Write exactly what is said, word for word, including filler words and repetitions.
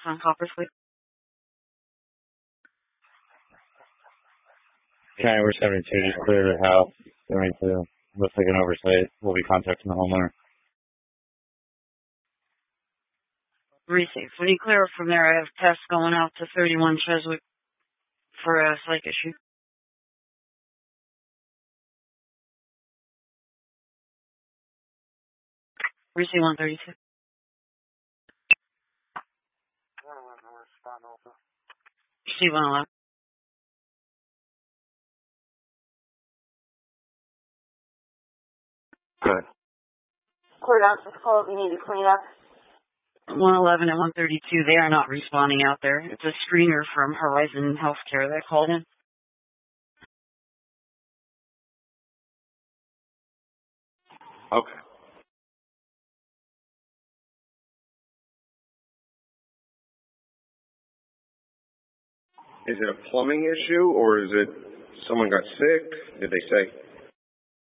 on Coppersleeve. County, we're seventy-two, just clear the house. seventy-two. Looks like an oversight. We'll be contacting the homeowner. Receive. When you clear from there, I have tests going out to thirty-one Cheswick for a psych issue. Receive one thirty-two. Receive one eleven. Good. Cleared out this call. You need to clean up. one eleven and one thirty-two, they are not responding out there. It's a screener from Horizon Healthcare that called in. Okay. Is it a plumbing issue, or is it someone got sick? Did they say?